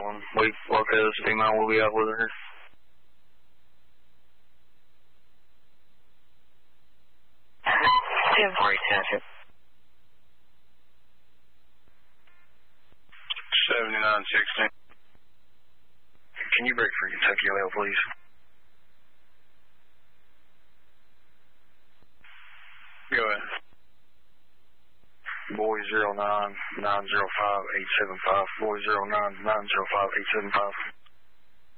when Lopez female will be out with her. Temporary attention. 7916. Can you break for Kentucky LL, please? Go ahead. Boy 09-905-875. Boy 09-905-875.